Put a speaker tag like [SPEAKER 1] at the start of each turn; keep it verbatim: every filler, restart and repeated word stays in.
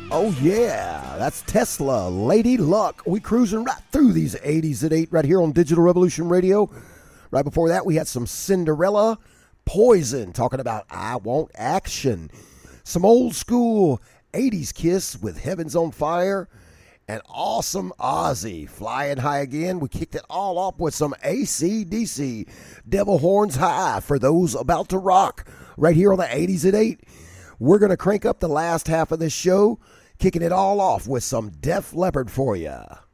[SPEAKER 1] Oh, yeah, that's Tesla, Lady Luck. We cruising right through these eighties at eight right here on Digital Revolution Radio. Right before that, we had some Cinderella, Poison, talking about I Want Action. Some old school eighties Kiss with Heaven's on Fire. And Awesome Ozzy, Flying High Again. We kicked it all off with some A C D C, Devil Horns High, for those about to rock right here on the eighties at eight. We're going to crank up the last half of this show, kicking it all off with some Def Leppard for you.